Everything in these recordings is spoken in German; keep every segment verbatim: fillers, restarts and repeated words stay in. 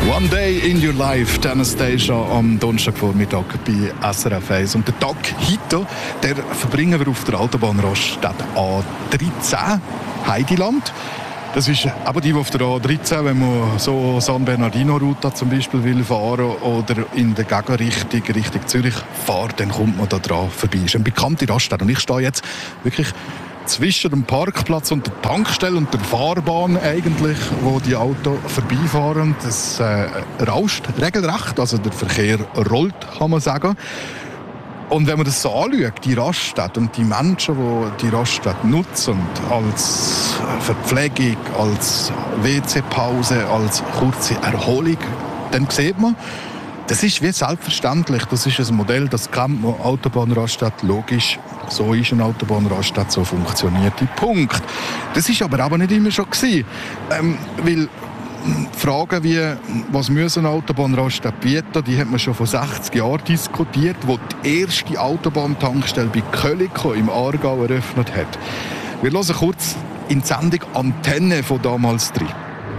One Day in Your Life, Dennis Deja am Donnerstagvormittag bei S R F eins. Und den Tag heute, der verbringen wir auf der Autobahn Raststadt A dreizehn, Heidiland. Das ist aber die, die auf der A dreizehn, wenn man so San Bernardino-Route zum Beispiel will fahren oder in der Gegenrichtung, Richtung Zürich fährt, dann kommt man da dran vorbei. Das ist eine bekannte Raststätte. Und ich stehe jetzt wirklich zwischen dem Parkplatz und der Tankstelle und der Fahrbahn eigentlich, wo die Autos vorbeifahren. Das äh, rauscht regelrecht, also der Verkehr rollt, kann man sagen. Und wenn man das so anschaut, die Raststätte und die Menschen, die die Raststätte nutzen, als Verpflegung, als W C-Pause, als kurze Erholung, dann sieht man, das ist wie selbstverständlich. Das ist ein Modell, das kennt man. Autobahnraststätte, logisch. So ist eine Autobahnraststätte, so funktioniert die. Punkt. Das ist aber auch nicht immer schon gewesen. Ähm, weil Fragen wie, was müssen Autobahnraststätte bieten, die hat man schon vor sechzig Jahren diskutiert, wo die erste Autobahntankstelle bei Köliko im Aargau eröffnet hat. Wir hören kurz in die Sendung Antenne von damals drin.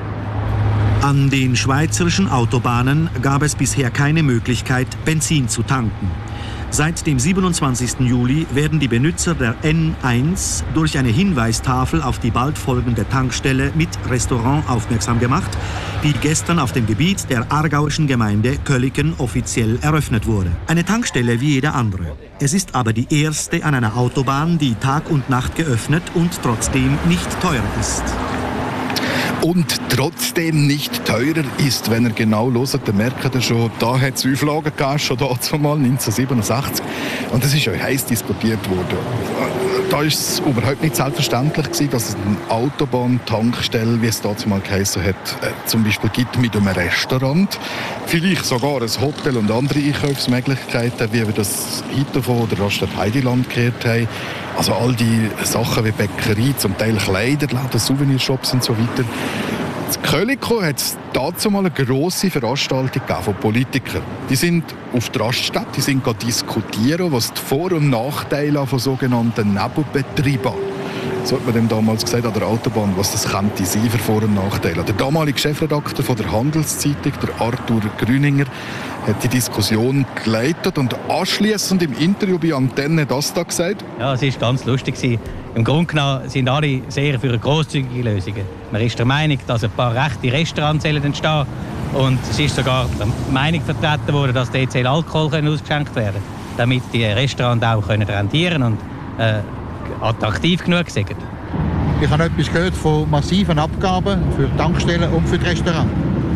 An den schweizerischen Autobahnen gab es bisher keine Möglichkeit, Benzin zu tanken. Seit dem siebenundzwanzigsten Juli werden die Benutzer der N eins durch eine Hinweistafel auf die bald folgende Tankstelle mit Restaurant aufmerksam gemacht, die gestern auf dem Gebiet der aargauischen Gemeinde Köliken offiziell eröffnet wurde. Eine Tankstelle wie jede andere. Es ist aber die erste an einer Autobahn, die Tag und Nacht geöffnet und trotzdem nicht teuer ist. Und trotzdem nicht teurer ist, wenn ihr genau hört, dann merkt ihr schon, da hat es Auflagen gegeben, schon dazu mal, neunzehnhundertsiebenundsechzig. Und das ist ja heiß diskutiert worden. Da war es überhaupt nicht selbstverständlich gewesen, dass es eine Autobahntankstelle, wie es dazu mal geheißen hat, äh, zum Beispiel gibt mit einem Restaurant. Vielleicht sogar ein Hotel und andere Einkaufsmöglichkeiten, wie wir das heute von der Raststätte Heidiland gehört haben. Also all die Sachen wie Bäckerei, zum Teil Kleiderläden, Souvenirshops und so weiter. In Köliko hat es dazu mal eine grosse Veranstaltung von Politikern. Die sind auf der Raststätte, die sind diskutieren, was die Vor- und Nachteile von sogenannten Nebenbetrieben, so hat man dem damals gesagt, an der Autobahn, was das könnte sein für Vor- und Nachteile. Der damalige Chefredakteur von der Handelszeitung, der Arthur Grüninger, hat die Diskussion geleitet und anschliessend im Interview bei Antenne das da gesagt. Ja, es war ganz lustig. Im Grunde genommen sind alle sehr für grosszügige Lösungen. Man ist der Meinung, dass ein paar rechte Restaurants entstehen sollen. Und es ist sogar die Meinung vertreten worden, dass dort Alkohol ausgeschenkt werden können, damit die Restaurants auch rentieren können und äh, attraktiv genug sind. Ich habe etwas gehört von massiven Abgaben für Tankstellen und für die Restaurants.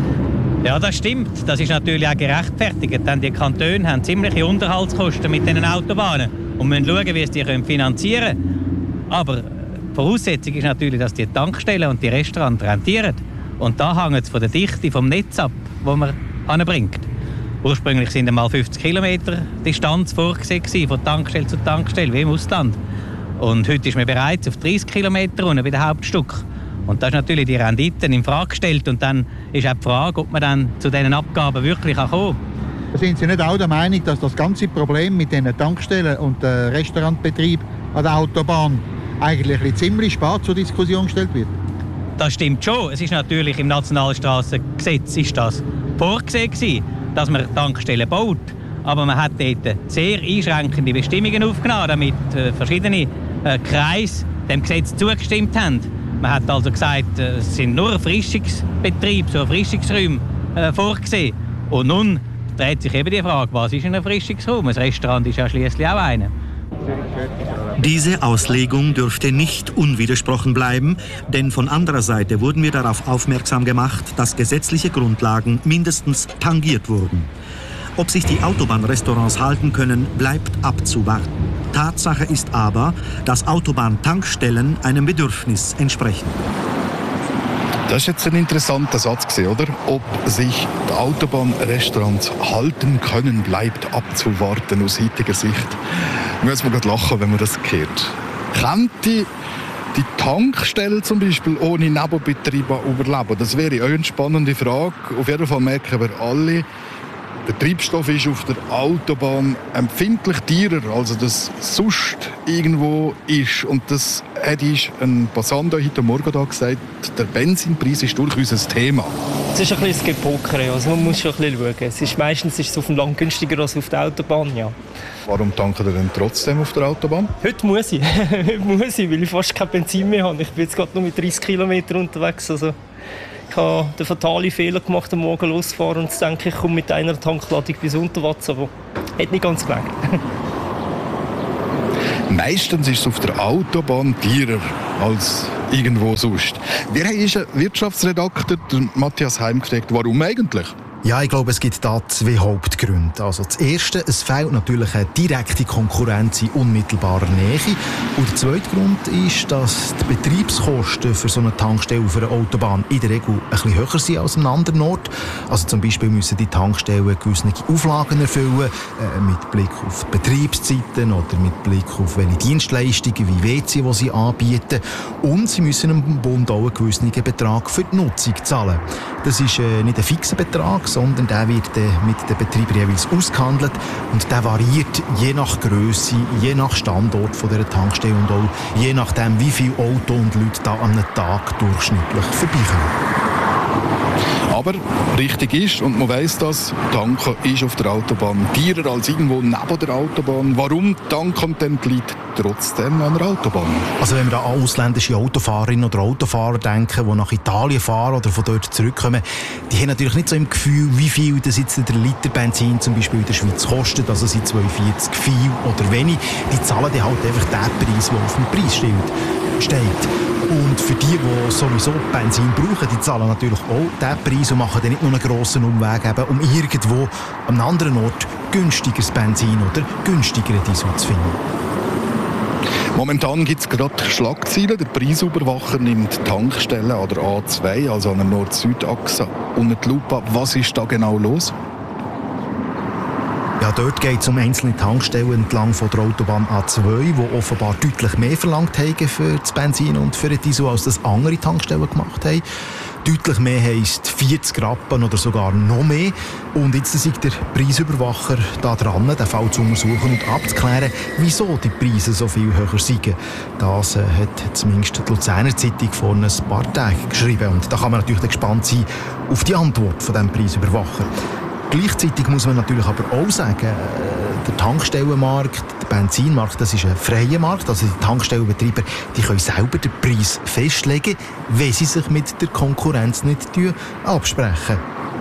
Ja, das stimmt. Das ist natürlich auch gerechtfertigt, denn die Kantone haben ziemliche Unterhaltskosten mit diesen Autobahnen und müssen schauen, wie sie die finanzieren können. Aber die Voraussetzung ist natürlich, dass die Tankstellen und die Restaurants rentieren. Und da hängt es von der Dichte vom Netz ab, das man anbringt. Ursprünglich waren einmal fünfzig Kilometer Distanz vorgesehen von Tankstelle zu Tankstelle, wie im Ausland. Und heute ist man bereits auf dreißig Kilometer runter bei der Hauptstück. Und das ist natürlich die Renditen in Frage gestellt. Und dann ist auch die Frage, ob man dann zu diesen Abgaben wirklich kommen kann. Sind Sie nicht auch der Meinung, dass das ganze Problem mit den Tankstellen und äh, Restaurantbetrieb an der Autobahn eigentlich ziemlich spät zur Diskussion gestellt wird? Das stimmt schon. Es ist natürlich im Nationalstrassengesetz ist das vorgesehen, dass man Tankstellen baut. Aber man hat dort sehr einschränkende Bestimmungen aufgenommen, damit äh, verschiedene äh, Kreise dem Gesetz zugestimmt haben. Man hat also gesagt, es sind nur Erfrischungsbetriebe, so Erfrischungsräume äh, vorgesehen. Und nun dreht sich eben die Frage, was ist ein Erfrischungsraum? Ein Restaurant ist ja schließlich auch einer. Diese Auslegung dürfte nicht unwidersprochen bleiben, denn von anderer Seite wurden wir darauf aufmerksam gemacht, dass gesetzliche Grundlagen mindestens tangiert wurden. Ob sich die Autobahnrestaurants halten können, bleibt abzuwarten. Tatsache ist aber, dass Autobahntankstellen einem Bedürfnis entsprechen. Das ist jetzt ein interessanter Satz, oder? Ob sich die Autobahnrestaurants halten können, bleibt abzuwarten aus heutiger Sicht. Ich muss mal gerade lachen, wenn man das hört. Könnte die Tankstelle zum Beispiel ohne Nebenbetriebe überleben? Das wäre auch eine spannende Frage. Auf jeden Fall merken wir alle, Der Treibstoff ist auf der Autobahn empfindlich teurer, als das sonst irgendwo ist. Und das hat ein Passant heute Morgen da gesagt, der Benzinpreis ist durchaus ein Thema. Es ist ein bisschen ein Gepokere, also man muss schon ein bisschen schauen. Es ist, meistens ist es auf dem Land günstiger als auf der Autobahn, ja. Warum tanken ihr denn trotzdem auf der Autobahn? Heute muss ich, heute muss ich, weil ich fast kein Benzin mehr habe. Ich bin jetzt gerade nur mit dreißig Kilometern unterwegs, also ich habe den fatalen Fehler gemacht, am Morgen loszufahren und zu denken, ich komme mit einer Tankladung bis Unterwatz, aber hat nicht ganz gelangt. Meistens ist es auf der Autobahn teurer als irgendwo sonst. Wir haben unseren Wirtschaftsredakteur Matthias Heim gefragt, warum eigentlich? Ja, ich glaube, es gibt da zwei Hauptgründe. Also das erste, es fehlt natürlich eine direkte Konkurrenz in unmittelbarer Nähe. Und der zweite Grund ist, dass die Betriebskosten für so eine Tankstelle auf einer Autobahn in der Regel ein bisschen höher sind als an einem anderen Ort. Also zum Beispiel müssen die Tankstellen gewisse Auflagen erfüllen, äh, mit Blick auf die Betriebszeiten oder mit Blick auf welche Dienstleistungen wie W C, die sie anbieten. Und sie müssen dem Bund auch einen gewissen Betrag für die Nutzung zahlen. Das ist äh, nicht ein fixer Betrag, sondern der wird äh, mit den Betrieben jeweils ausgehandelt und der variiert je nach Grösse, je nach Standort von dieser Tankstelle und auch je nachdem, wie viele Autos und Leute da an einem Tag durchschnittlich vorbeikommen. Aber richtig ist, und man weiss das, tanken ist auf der Autobahn teurer als irgendwo neben der Autobahn. Warum tanken denn die Leute trotzdem an der Autobahn? Also wenn wir an ausländische Autofahrerinnen oder Autofahrer denken, die nach Italien fahren oder von dort zurückkommen, die haben natürlich nicht so im Gefühl, wie viel das jetzt der Liter Benzin zum Beispiel in der Schweiz kostet, also sind zwei vierzig viel oder wenig. Die zahlen die halt einfach den Preis, der auf dem Preisschild steht. Und für die, die sowieso Benzin brauchen, die zahlen natürlich auch diesen Preis und machen dann nicht nur einen grossen Umweg, eben, um irgendwo an einem anderen Ort günstigeres Benzin oder günstigere Diesel zu finden. Momentan gibt es gerade Schlagzeilen. Der Preisüberwacher nimmt Tankstellen an der A zwei, also an der Nord-Süd-Achse, unter die Lupe. Was ist da genau los? Ja, dort geht es um einzelne Tankstellen entlang von der Autobahn A zwei, die offenbar deutlich mehr verlangt haben für das Benzin und für den Diesel, als das andere Tankstellen gemacht haben. Deutlich mehr heisst vierzig Rappen oder sogar noch mehr. Und jetzt ist der Preisüberwacher da dran, den Fall zu untersuchen und abzuklären, wieso die Preise so viel höher sind. Das äh, hat zumindest die Luzerner Zeitung vor ein paar Tagen geschrieben. Und da kann man natürlich gespannt sein auf die Antwort von diesem Preisüberwacher. Gleichzeitig muss man natürlich aber auch sagen, der Tankstellenmarkt, der Benzinmarkt, das ist ein freier Markt. Also die Tankstellenbetreiber, die können selber den Preis festlegen, wenn sie sich mit der Konkurrenz nicht absprechen.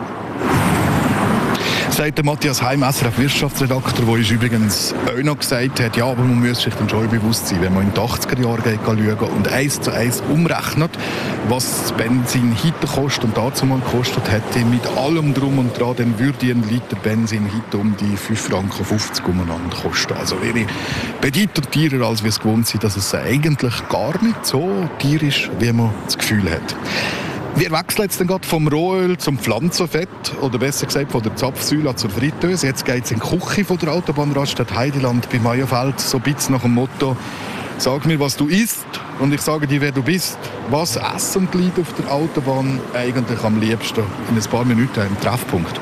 Sagt der Matthias Heim, S R F-Wirtschaftsredakteur, der uns übrigens auch noch gesagt hat, ja, aber man muss sich dann schon bewusst sein, wenn man in die achtziger Jahre geht, schauen und eins zu eins umrechnet, was das Benzin heute kostet und dazu mal gekostet hätte, mit allem Drum und Dran, dann würde ein Liter Benzin heute um die fünf Franken fünfzig umeinander kosten. Also wäre bedeutend teurer, als wir es gewohnt sind, dass es eigentlich gar nicht so teuer ist, wie man das Gefühl hat. Wir wechseln jetzt dann gerade vom Rohöl zum Pflanzenfett, oder besser gesagt von der Zapfsäule zur Fritteuse. Jetzt geht es in die Küche von der Autobahnraststätte Heideland bei Mayerfeld, so ein bisschen nach dem Motto: Sag mir, was du isst, und ich sage dir, wer du bist. Was essen die Leute auf der Autobahn eigentlich am liebsten? In ein paar Minuten im Treffpunkt.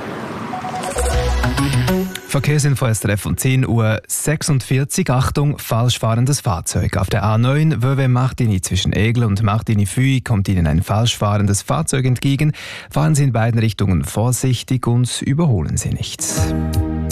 Verkehrsinfo S R F um zehn Uhr sechsundvierzig. Achtung, falsch fahrendes Fahrzeug. Auf der A neun, Wöwe-Martigny zwischen Aigle und Martigny-Fuy kommt Ihnen ein falsch fahrendes Fahrzeug entgegen. Fahren Sie in beiden Richtungen vorsichtig und überholen Sie nicht.